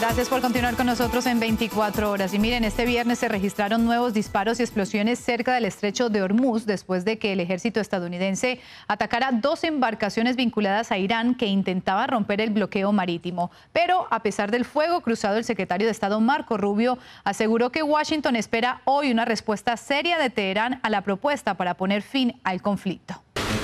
Gracias por continuar con nosotros en 24 horas. Y miren, este viernes se registraron nuevos disparos y explosiones cerca del estrecho de Hormuz después de que el ejército estadounidense atacara 2 embarcaciones vinculadas a Irán que intentaba romper el bloqueo marítimo. Pero a pesar del fuego cruzado, el secretario de Estado Marco Rubio aseguró que Washington espera hoy una respuesta seria de Teherán a la propuesta para poner fin al conflicto.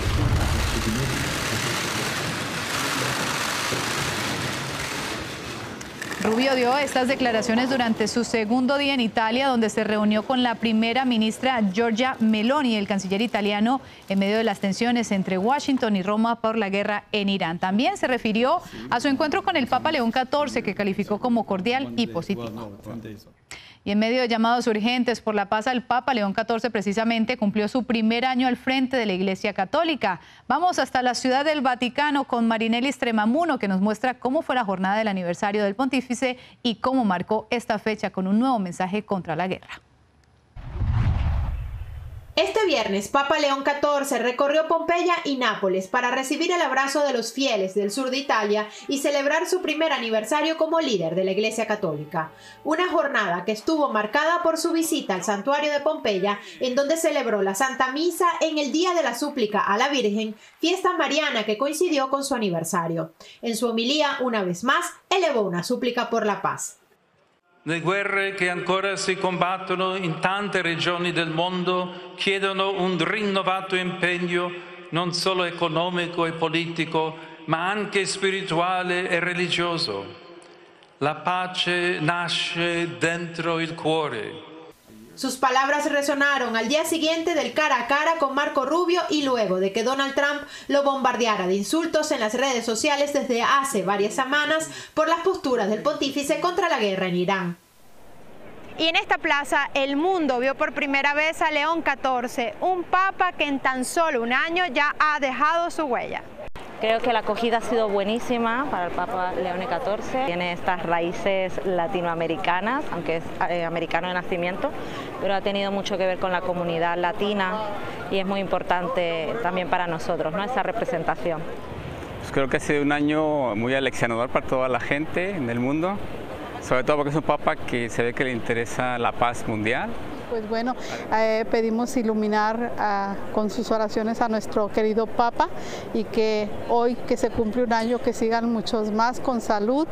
Rubio dio estas declaraciones durante su segundo día en Italia, donde se reunió con la primera ministra Giorgia Meloni, el canciller italiano, en medio de las tensiones entre Washington y Roma por la guerra en Irán. También se refirió a su encuentro con el Papa León XIV, que calificó como cordial y positivo. Y en medio de llamados urgentes por la paz, el Papa León XIV precisamente cumplió su primer año al frente de la Iglesia Católica. Vamos hasta la Ciudad del Vaticano con Marinelis Tremamuno, que nos muestra cómo fue la jornada del aniversario del pontífice y cómo marcó esta fecha con un nuevo mensaje contra la guerra. Este viernes, Papa León XIV recorrió Pompeya y Nápoles para recibir el abrazo de los fieles del sur de Italia y celebrar su primer aniversario como líder de la Iglesia Católica. Una jornada que estuvo marcada por su visita al santuario de Pompeya, en donde celebró la Santa Misa en el Día de la Súplica a la Virgen, fiesta mariana que coincidió con su aniversario. En su homilía, una vez más, elevó una súplica por la paz. Le guerre che ancora si combattono in tante regioni del mondo chiedono un rinnovato impegno non solo economico e politico, ma anche spirituale e religioso. La pace nasce dentro il cuore. Sus palabras resonaron al día siguiente del cara a cara con Marco Rubio y luego de que Donald Trump lo bombardeara de insultos en las redes sociales desde hace varias semanas por las posturas del pontífice contra la guerra en Irán. Y en esta plaza el mundo vio por primera vez a León XIV, un papa que en tan solo un año ya ha dejado su huella. Creo que la acogida ha sido buenísima para el Papa León XIV. Tiene estas raíces latinoamericanas, aunque es americano de nacimiento, pero ha tenido mucho que ver con la comunidad latina y es muy importante también para nosotros, ¿no?, esa representación. Pues creo que ha sido un año muy aleccionador para toda la gente en el mundo, sobre todo porque es un papa que se ve que le interesa la paz mundial. Pues bueno, pedimos iluminar con sus oraciones a nuestro querido Papa y que hoy que se cumple un año que sigan muchos más con salud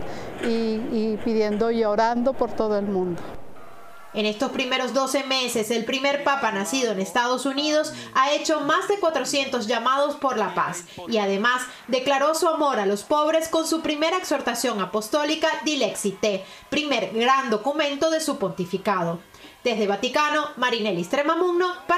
y pidiendo y orando por todo el mundo. En estos primeros 12 meses, el primer papa nacido en Estados Unidos ha hecho más de 400 llamados por la paz y además declaró su amor a los pobres con su primera exhortación apostólica Dilexit Te, primer gran documento de su pontificado. Desde Vaticano, Marinelis Tremamuno para